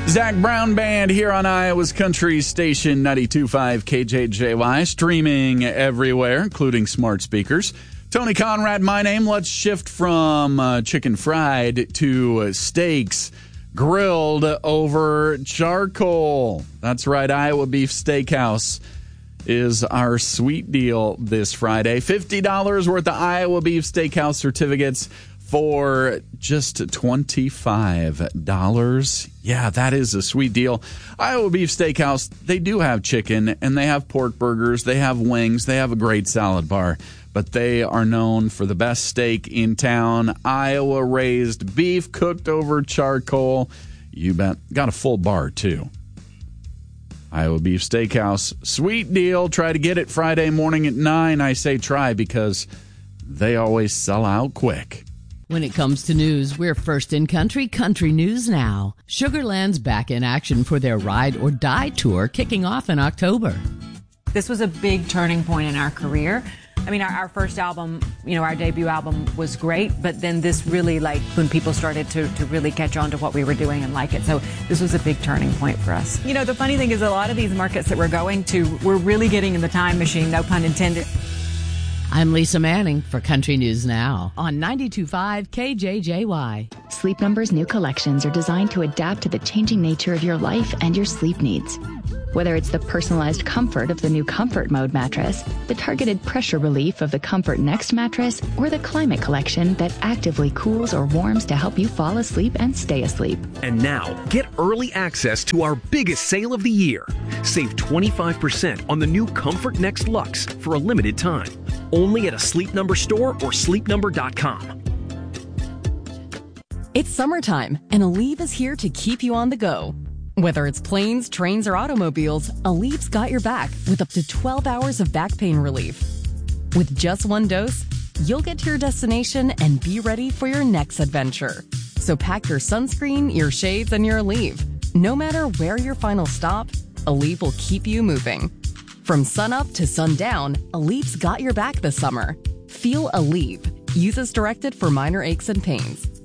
Zach Brown Band here on Iowa's Country Station 92.5 KJJY, streaming everywhere, including smart speakers. Tony Conrad, my name. Let's shift from chicken fried to steaks grilled over charcoal. That's right, Iowa Beef Steakhouse is our sweet deal this Friday. $50 worth of Iowa Beef Steakhouse certificates for just $25. Yeah, that is a sweet deal. Iowa Beef Steakhouse, they do have chicken, and they have pork burgers, they have wings, they have a great salad bar, but they are known for the best steak in town. Iowa-raised beef cooked over charcoal. You bet. Got a full bar, too. Iowa Beef Steakhouse, sweet deal. Try to get it Friday morning at 9. I say try because they always sell out quick. When it comes to news, we're first in country, Country News Now. Sugar Land's back in action for their Ride or Die tour kicking off in October. This was a big turning point in our career. I mean, our first album, our debut album was great, but then this really, when people started to really catch on to what we were doing and like it. So this was a big turning point for us. The funny thing is a lot of these markets that we're going to, we're really getting in the time machine, no pun intended. I'm Lisa Manning for Country News Now on 92.5 KJJY. Sleep Number's new collections are designed to adapt to the changing nature of your life and your sleep needs. Whether it's the personalized comfort of the new Comfort Mode mattress, the targeted pressure relief of the Comfort Next mattress, or the Climate Collection that actively cools or warms to help you fall asleep and stay asleep. And now, get early access to our biggest sale of the year. Save 25% on the new Comfort Next Luxe for a limited time. Only at a Sleep Number store or sleepnumber.com. It's summertime, and Aleve is here to keep you on the go. Whether it's planes, trains, or automobiles, Aleve's got your back with up to 12 hours of back pain relief. With just one dose, you'll get to your destination and be ready for your next adventure. So pack your sunscreen, your shades, and your Aleve. No matter where your final stop, Aleve will keep you moving. From sunup to sundown, Aleve's got your back this summer. Feel Aleve. Use as directed for minor aches and pains.